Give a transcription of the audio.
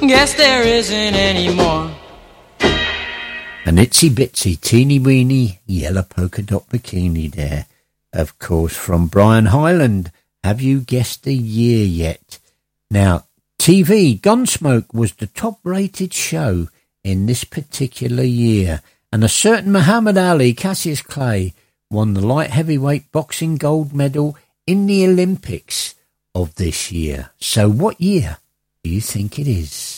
Guess there isn't any more. An itsy bitsy teeny weeny yellow polka dot bikini there, of course, from Brian Hyland. Have you guessed the year yet? Now, TV Gunsmoke was the top rated show in this particular year, and a certain Muhammad Ali, Cassius Clay, won the light heavyweight boxing gold medal in the Olympics of this year. So what year do you think it is?